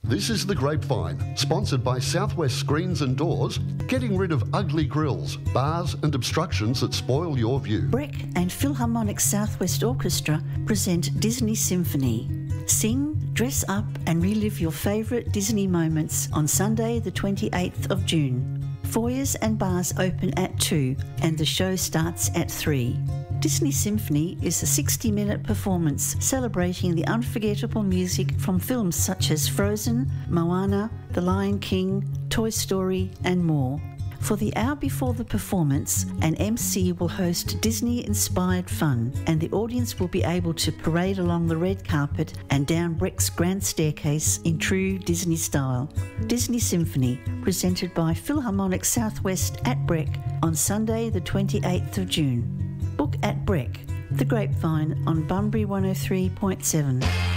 This is The Grapevine, sponsored by Southwest Screens and Doors, getting rid of ugly grills, bars and obstructions that spoil your view. Breck and Philharmonic Southwest Orchestra present Disney Symphony. Sing, dress up and relive your favourite Disney moments on Sunday the 28th of June. Foyers and bars open at 2 and the show starts at 3. Disney Symphony is a 60-minute performance celebrating the unforgettable music from films such as Frozen, Moana, The Lion King, Toy Story and more. For the hour before the performance, an MC will host Disney-inspired fun and the audience will be able to parade along the red carpet and down Breck's grand staircase in true Disney style. Disney Symphony, presented by Philharmonic Southwest at Breck on Sunday the 28th of June. Book at Breck, The Grapevine on Bunbury 103.7.